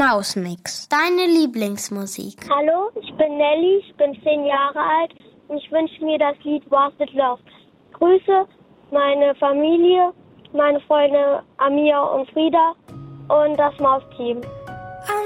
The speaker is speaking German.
Mausmix. Deine Lieblingsmusik. Hallo, ich bin Nelly, ich bin 10 Jahre alt und ich wünsche mir das Lied Was It Love. Grüße meine Familie, meine Freunde Amir und Frieda und das Mausteam.